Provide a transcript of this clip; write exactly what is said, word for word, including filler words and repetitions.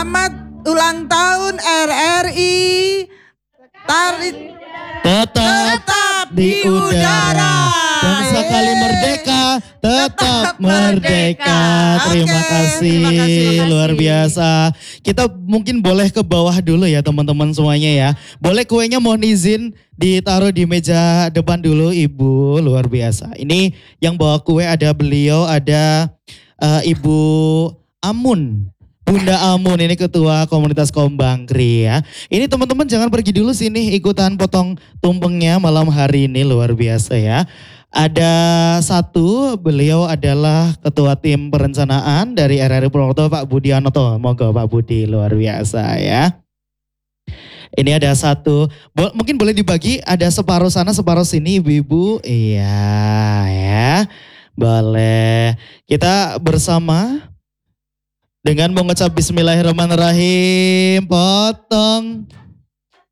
Selamat ulang tahun R R I. Tarik tetap, tetap di udara. Bangsa kali merdeka, tetap, tetap merdeka. Terima, Oke, kasih, terima kasih, terima luar kasih. biasa. Kita mungkin boleh ke bawah dulu ya teman-teman semuanya ya. Boleh kuenya mohon izin ditaruh di meja depan dulu Ibu, luar biasa. Ini yang bawa kue ada beliau, ada uh, Ibu Amun. Bunda Amun ini ketua komunitas Kombangkri ya. Ini teman-teman jangan pergi dulu sini ikutan potong tumpengnya malam hari ini luar biasa ya. Ada satu, beliau adalah ketua tim perencanaan dari R R I Purwokerto Pak Budi Anoto. Moga Pak Budi luar biasa ya. Ini ada satu, mungkin boleh dibagi ada separuh sana separuh sini ibu-ibu. Iya ya, boleh. Kita bersama dengan mengucap bismillahirrahmanirrahim, potong.